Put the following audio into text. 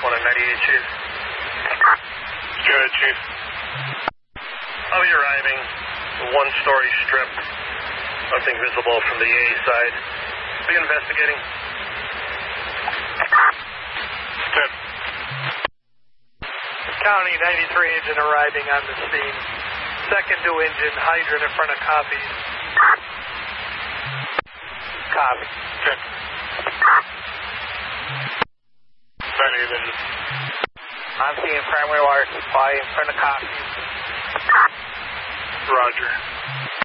1 on 98, Chief. Go ahead, Chief. I'll be arriving. A one-story strip. Nothing visible from the A side. Are you investigating? 10. County 93 engine arriving on the scene. Second to engine, hydrant in front of copies. Copy. 10. 98 engine. I'm seeing primary water supply in front of copies. Roger.